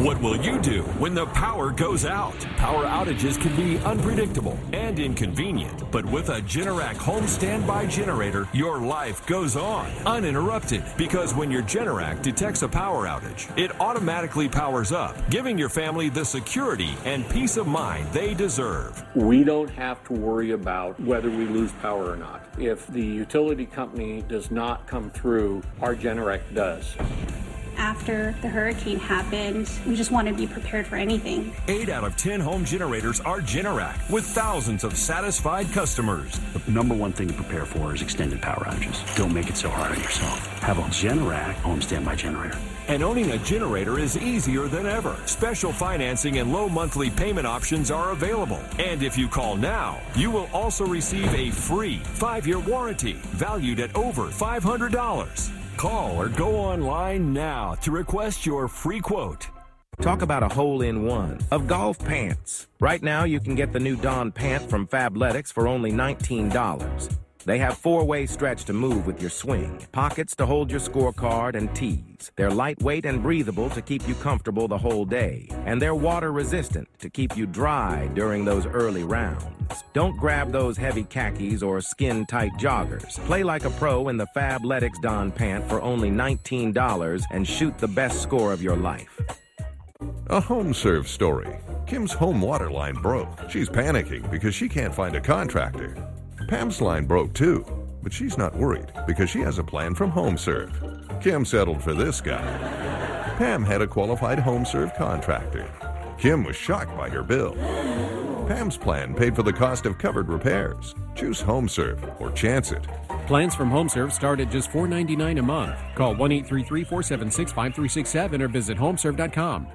What will you do when the power goes out? Power outages can be unpredictable and inconvenient, but with a Generac home standby generator, your life goes on uninterrupted, because when your Generac detects a power outage, it automatically powers up, giving your family the security and peace of mind they deserve. We don't have to worry about whether we lose power or not. If the utility company does not come through, our Generac does. After the hurricane happened, we just want to be prepared for anything. 8 out of 10 home generators are Generac, with thousands of satisfied customers. The number one thing to prepare for is extended power outages. Don't make it so hard on yourself. Have a Generac home standby generator. And owning a generator is easier than ever. Special financing and low monthly payment options are available. And if you call now, you will also receive a free 5-year warranty valued at over $500. Call or go online now to request your free quote. Talk about a hole-in-one of golf pants. Right now, you can get the new Dawn pant from Fabletics for only $19. They have 4-way stretch to move with your swing, pockets to hold your scorecard, and tees. They're lightweight and breathable to keep you comfortable the whole day. And they're water-resistant to keep you dry during those early rounds. Don't grab those heavy khakis or skin-tight joggers. Play like a pro in the Fabletics Dawn pant for only $19 and shoot the best score of your life. A HomeServe story. Kim's home water line broke. She's panicking because she can't find a contractor. Pam's line broke too, but she's not worried because she has a plan from HomeServe. Kim settled for this guy. Pam had a qualified HomeServe contractor. Kim was shocked by her bill. Pam's plan paid for the cost of covered repairs. Choose HomeServe or chance it. Plans from HomeServe start at just $4.99 a month. Call 1-833-476-5367 or visit homeserve.com.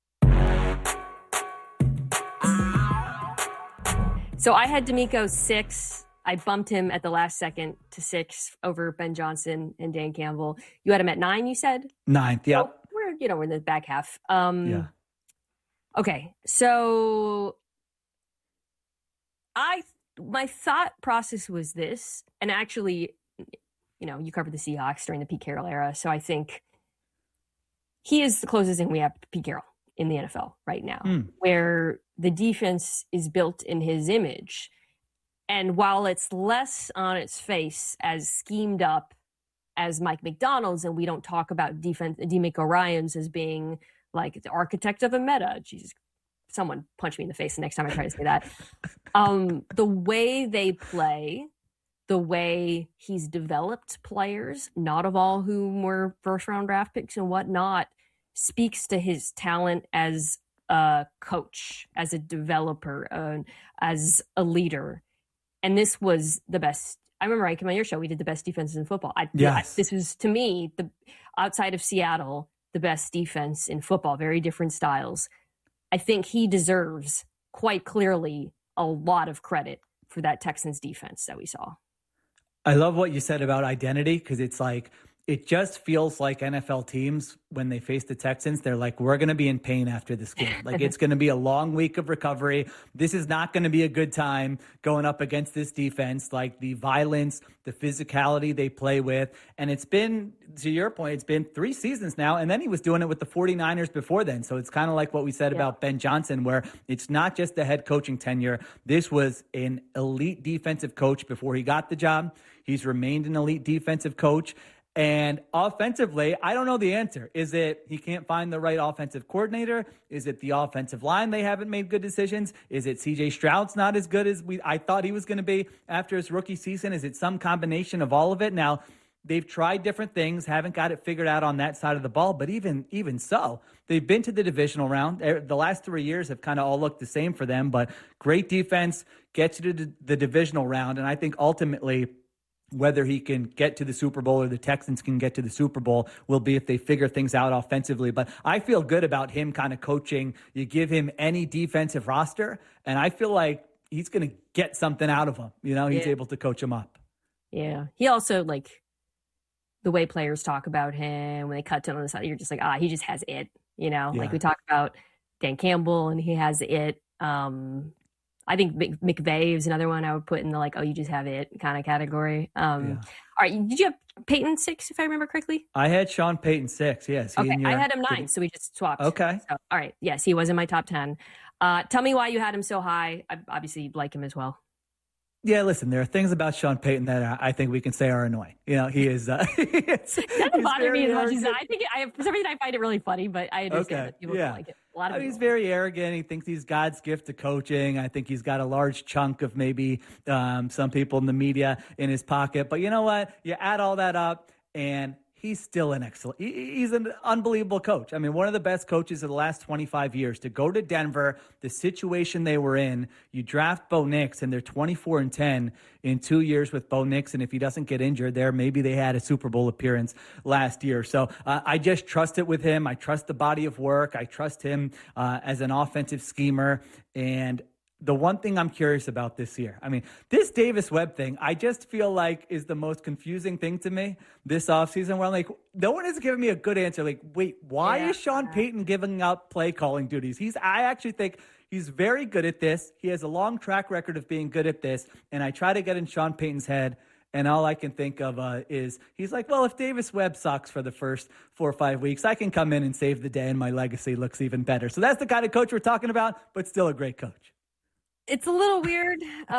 So I had D'Amico 6. I bumped him at the last second to 6 over Ben Johnson and Dan Campbell. You had him at 9, you said? 9th, yep. So we're in the back half. Yeah. Okay, so my thought process was this, and actually, you covered the Seahawks during the Pete Carroll era, so I think he is the closest thing we have to Pete Carroll in the NFL right now, where the defense is built in his image. And while it's less on its face as schemed up as Mike McDonald's, and we don't talk about DeMeco Ryans as being like the architect of a meta. Jesus, someone punch me in the face the next time I try to say that. The way they play, the way he's developed players, not of all whom were first-round draft picks and whatnot, speaks to his talent as a coach, as a developer, as a leader. And this was the best. I remember I came on your show. We did the best defenses in football. This was, to me, outside of Seattle, the best defense in football. Very different styles. I think he deserves quite clearly a lot of credit for that Texans defense that we saw. I love what you said about identity, because it's like, it just feels like NFL teams, when they face the Texans, they're like, we're going to be in pain after this game. Like, it's going to be a long week of recovery. This is not going to be a good time going up against this defense. Like, the violence, the physicality they play with. And it's been, to your point, it's been 3 seasons now. And then he was doing it with the 49ers before then. So it's kind of like what we said about Ben Johnson, where it's not just the head coaching tenure. This was an elite defensive coach before he got the job. He's remained an elite defensive coach. And offensively, I don't know the answer. Is it he can't find the right offensive coordinator? Is it the offensive line they haven't made good decisions? Is it C.J. Stroud's not as good as I thought he was going to be after his rookie season? Is it some combination of all of it? Now, they've tried different things, haven't got it figured out on that side of the ball, but even so, they've been to the divisional round. The last 3 years have kind of all looked the same for them, but great defense gets you to the divisional round, and I think ultimately whether he can get to the Super Bowl or the Texans can get to the Super Bowl will be if they figure things out offensively. But I feel good about him kind of coaching. You give him any defensive roster, and I feel like he's going to get something out of him. He's able to coach him up. Yeah. He also, the way players talk about him, when they cut to him on the side, you're just like, he just has it. Like we talk about Dan Campbell, and he has it. I think McVay is another one I would put in the like, oh, you just have it kind of category. All right. Did you have Peyton 6, if I remember correctly? I had Sean Payton 6. Yes. Okay. I had him 9, so we just swapped. Okay. So, all right. Yes, he was in my top 10. Tell me why you had him so high. I obviously like him as well. Yeah, listen, there are things about Sean Payton that I think we can say are annoying. You know, he is. It doesn't bother me as much as I think. For some reason, I find it really funny, but I understand that people don't like it. A lot of he's very arrogant. He thinks he's God's gift to coaching. I think he's got a large chunk of maybe some people in the media in his pocket. But you know what? You add all that up, and he's still an excellent. He's an unbelievable coach. I mean, one of the best coaches of the last 25 years. To go to Denver, the situation they were in, you draft Bo Nix, and they're 24-10 in 2 years with Bo Nix. And if he doesn't get injured there, maybe they had a Super Bowl appearance last year. So I just trust it with him. I trust the body of work. I trust him as an offensive schemer. And the one thing I'm curious about this year, I mean, this Davis Webb thing, I just feel like is the most confusing thing to me this offseason, where I'm like, no one has given me a good answer. Like, wait, why is Sean Payton giving up play calling duties? I actually think he's very good at this. He has a long track record of being good at this. And I try to get in Sean Payton's head, and all I can think of is he's like, well, if Davis Webb sucks for the first 4 or 5 weeks, I can come in and save the day, and my legacy looks even better. So that's the kind of coach we're talking about, but still a great coach. It's a little weird.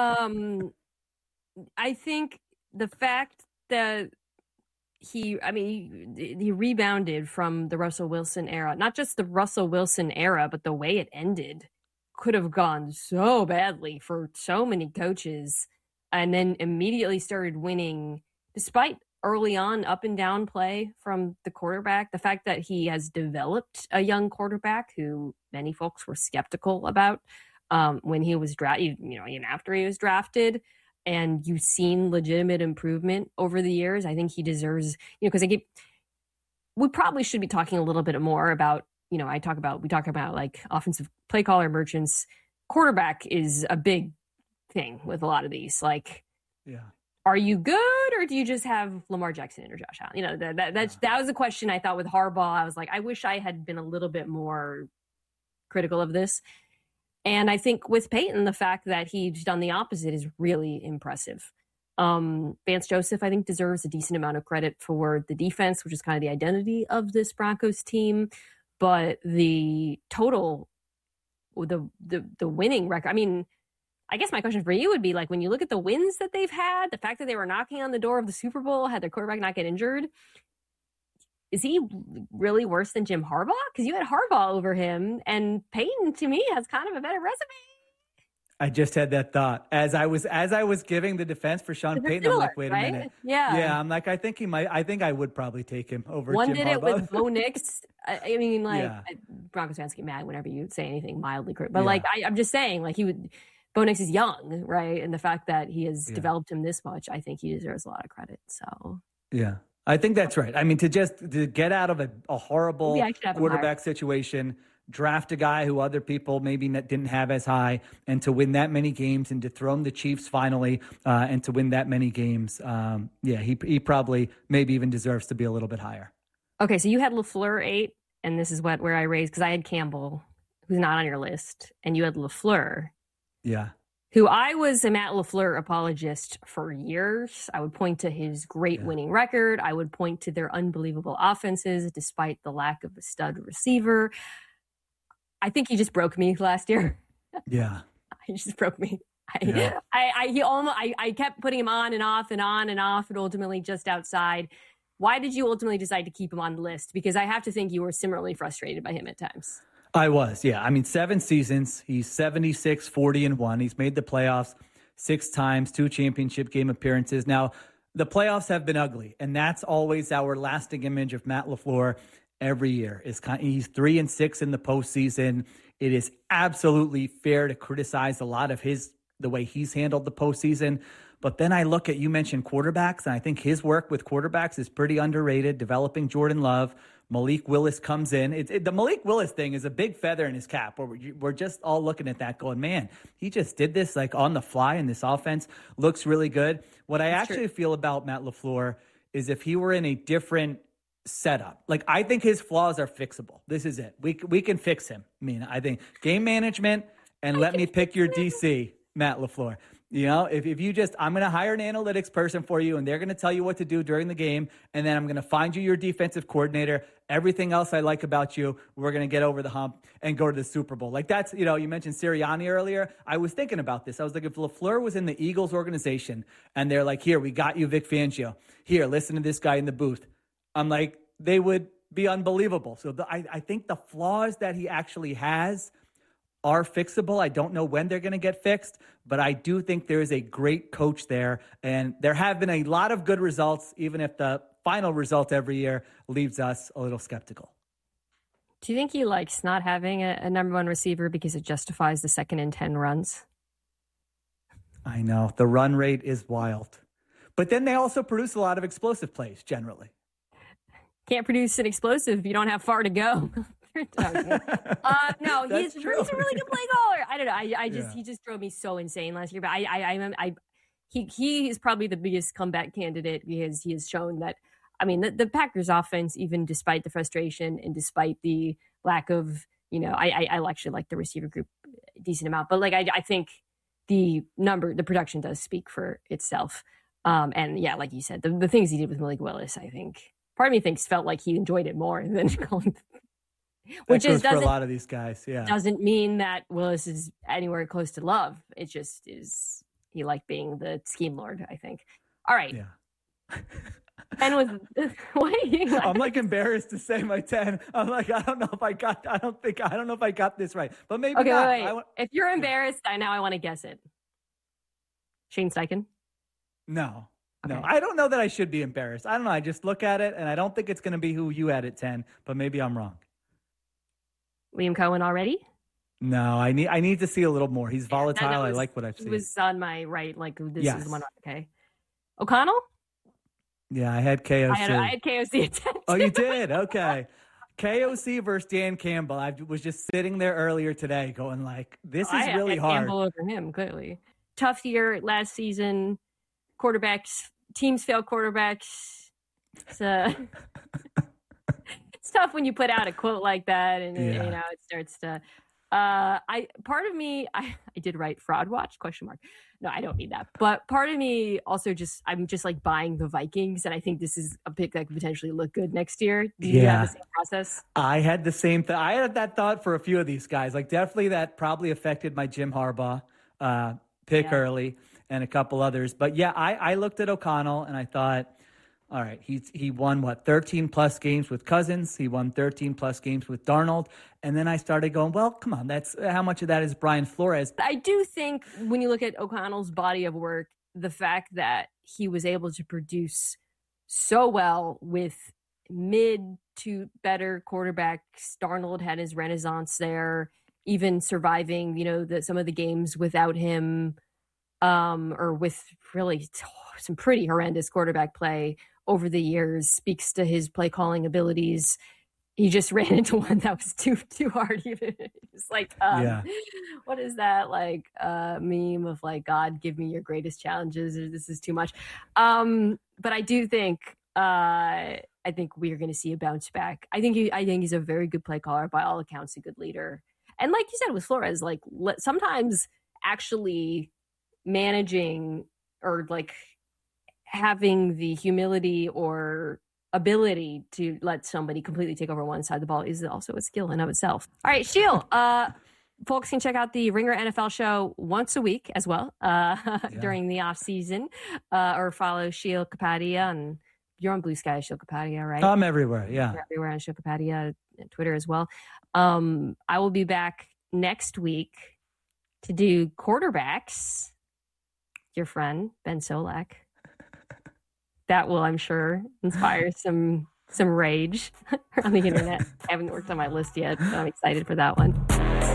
I think the fact that he rebounded from the Russell Wilson era, not just the Russell Wilson era, but the way it ended could have gone so badly for so many coaches, and then immediately started winning despite early on up and down play from the quarterback. The fact that he has developed a young quarterback who many folks were skeptical about when he was drafted, even after he was drafted, and you've seen legitimate improvement over the years. I think he deserves, because we probably should be talking a little bit more about, we talk about like offensive play caller merchants. Quarterback is a big thing with a lot of these. Like, are you good, or do you just have Lamar Jackson or Josh Allen? That was a question I thought with Harbaugh. I was like, I wish I had been a little bit more critical of this. And I think with Peyton, the fact that he's done the opposite is really impressive. Vance Joseph, I think, deserves a decent amount of credit for the defense, which is kind of the identity of this Broncos team. But the total, the winning record, I mean, I guess my question for you would be, like, when you look at the wins that they've had, the fact that they were knocking on the door of the Super Bowl, had their quarterback not get injured, is he really worse than Jim Harbaugh? Because you had Harbaugh over him, and Peyton, to me, has kind of a better resume. I just had that thought as I was giving the defense for Sean Payton. I'm like, wait a minute, yeah. I'm like, I think I would probably take him over. One Jim did Harbaugh. It with Bo Nix. I mean, Broncos fans get mad whenever you say anything mildly critical, but I'm just saying, like, Bo Nix is young, right? And the fact that he has developed him this much, I think he deserves a lot of credit. So yeah. I think that's right. I mean, to get out of a horrible quarterback situation, draft a guy who other people maybe didn't have as high, and to win that many games, and dethrone the Chiefs finally, and to win that many games. He probably maybe even deserves to be a little bit higher. Okay, so you had LaFleur 8, and this is where I raised, because I had Campbell, who's not on your list, and you had LaFleur. Yeah. Who I was a Matt LaFleur apologist for years. I would point to his great winning record. I would point to their unbelievable offenses, despite the lack of a stud receiver. I think he just broke me last year. Yeah. He just broke me. I kept putting him on and off and on and off, and ultimately just outside. Why did you ultimately decide to keep him on the list? Because I have to think you were similarly frustrated by him at times. I was, yeah. I mean, 7 seasons. He's 76, 40-1. He's made the playoffs 6 times, 2 championship game appearances. Now, the playoffs have been ugly, and that's always our lasting image of Matt LaFleur every year. He's 3-6 in the postseason. It is absolutely fair to criticize a lot of the way he's handled the postseason. But then I look at, you mentioned quarterbacks, and I think his work with quarterbacks is pretty underrated, developing Jordan Love. Malik Willis comes in. The Malik Willis thing is a big feather in his cap. We're just all looking at that going, man, he just did this like on the fly, and this offense looks really good. What I actually feel about Matt LaFleur is if he were in a different setup, like, I think his flaws are fixable. This is it. We can fix him. I mean, I think game management, and let me pick your DC. Matt LaFleur. You know, if you just, I'm going to hire an analytics person for you and they're going to tell you what to do during the game. And then I'm going to find you your defensive coordinator. Everything else I like about you, we're going to get over the hump and go to the Super Bowl. Like that's, you know, you mentioned Sirianni earlier. I was thinking about this. I was like, if LaFleur was in the Eagles organization and they're like, here, we got you Vic Fangio. Here, listen to this guy in the booth. I'm like, they would be unbelievable. So I think the flaws that he actually has are fixable. I don't know when they're going to get fixed, but I do think there is a great coach there. And there have been a lot of good results, even if the final result every year leaves us a little skeptical. Do you think he likes not having a number one receiver because it justifies the 2nd and 10 runs? I know. The run rate is wild. But then they also produce a lot of explosive plays, generally. Can't produce an explosive if you don't have far to go. No, he's a really good play caller. I don't know. He just drove me so insane last year. But he is probably the biggest comeback candidate because he has shown that. I mean, the Packers offense, even despite the frustration and despite the lack of, you know, I actually like the receiver group a decent amount, but like I think the production does speak for itself. And yeah, like you said, the things he did with Malik Willis, I think part of me felt like he enjoyed it more than going. Which is for a lot of these guys, yeah. Doesn't mean that Willis is anywhere close to love. It just is he liked being the scheme lord, I think. All right. Yeah. 10 was what are you I'm like embarrassed to say my 10. I'm like, I don't know if I got this right. But maybe okay, not. Wait. If you're embarrassed, I want to guess it. Shane Steichen? No. Okay. No, I don't know that I should be embarrassed. I don't know. I just look at it and I don't think it's going to be who you had at 10, but maybe I'm wrong. Liam Cohen already? No, I need to see a little more. He's volatile. I like what I've seen. He was on my right. Like this yes. is one. Okay. O'Connell? Yeah, I had KOC. I had KOC at 10. Oh, you did? Okay. KOC versus Dan Campbell. I was just sitting there earlier today going like, this is really hard. Campbell over him, clearly. Tough year last season. Quarterbacks, teams fail quarterbacks. It's tough when you put out a quote like that and you know it starts to part of me I did write fraud watch ? No, I don't mean that. But part of me also I'm just like buying the Vikings, and I think this is a pick that could potentially look good next year. Do you have the same process? I had the same thing. I had that thought for a few of these guys. Like definitely that probably affected my Jim Harbaugh pick early and a couple others. But yeah, I looked at O'Connell and I thought, all right, he won 13 plus games with Cousins. He won 13 plus games with Darnold. And then I started going, well, come on, that's how much of that is Brian Flores? I do think when you look at O'Connell's body of work, the fact that he was able to produce so well with mid to better quarterbacks, Darnold had his renaissance there, even surviving, you know, some of the games without him, or with really some pretty horrendous quarterback play over the years, speaks to his play calling abilities. He just ran into one that was too hard. It's like, what is that like meme of like, God, give me your greatest challenges, or this is too much. But I do think I think we are going to see a bounce back. I think he's a very good play caller, by all accounts, a good leader. And like you said with Flores, like sometimes actually managing or like having the humility or ability to let somebody completely take over one side of the ball is also a skill in of itself. All right, Sheil, folks can check out the Ringer NFL show once a week as well during the off season, or follow Sheil Kapadia, and you're on Blue Sky, Sheil Kapadia, right? I'm everywhere. Yeah, you're everywhere on Sheil Kapadia, Twitter as well. I will be back next week to do quarterbacks. Your friend Ben Solak. That will, I'm sure, inspire some rage on the internet. I haven't worked on my list yet, but I'm excited for that one.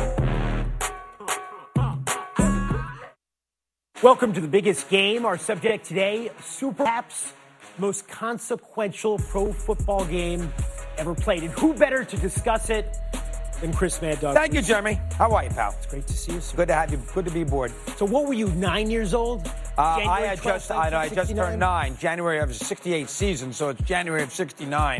Welcome to the biggest game. Our subject today, perhaps most consequential pro football game ever played. And who better to discuss it than Chris Mad Dog? Thank you, Jeremy. How are you, pal? It's great to see you, sir. Good to have you. Good to be aboard. So what were you, 9 years old? I just turned 9. January of '68 season, so it's January of '69.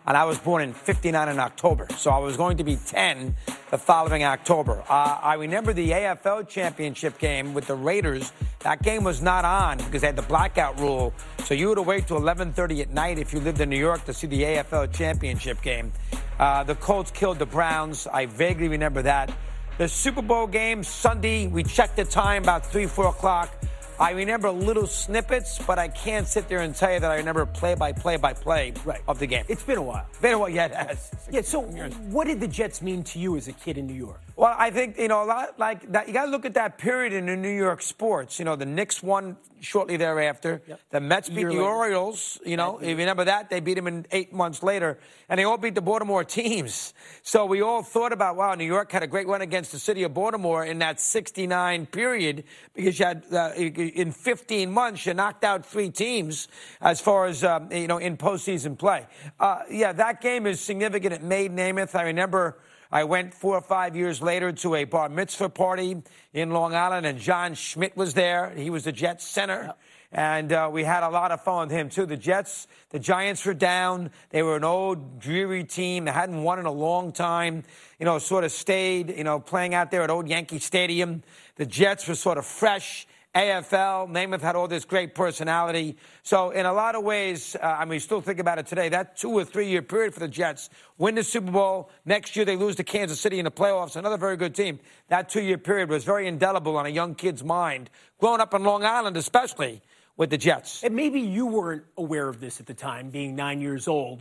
and I was born in 59 in October. So I was going to be 10 the following October. I remember the AFL championship game with the Raiders. That game was not on because they had the blackout rule. So you had to wait till 11:30 at night if you lived in New York to see the AFL championship game. The Colts killed the Browns. I vaguely remember that. The Super Bowl game, Sunday, we checked the time about 3, 4 o'clock. I remember little snippets, but I can't sit there and tell you that I remember play-by-play of the game. It's been a while. Been a while, yeah, it has. Yeah, so what did the Jets mean to you as a kid in New York? Well, I think, a lot like that. You got to look at that period in the New York sports. The Knicks won shortly thereafter. Yep. The Mets beat the Orioles. If you remember that, they beat them in 8 months later. And they all beat the Baltimore teams. So we all thought about, wow, New York had a great run against the city of Baltimore in that 69 period because you had, in 15 months, you knocked out 3 teams as far as, in postseason play. That game is significant. It made Namath. I remember I went 4 or 5 years later to a bar mitzvah party in Long Island, and John Schmidt was there. He was the Jets center. Yep. And we had a lot of fun with him, too. The Giants were down. They were an old, dreary team. They hadn't won in a long time. Sort of stayed, playing out there at old Yankee Stadium. The Jets were sort of fresh. AFL, Namath had all this great personality. So in a lot of ways, we still think about it today, that 2 or 3 year period for the Jets, win the Super Bowl, next year they lose to Kansas City in the playoffs, another very good team. That 2 year period was very indelible on a young kid's mind, growing up in Long Island especially with the Jets. And maybe you weren't aware of this at the time, being 9 years old,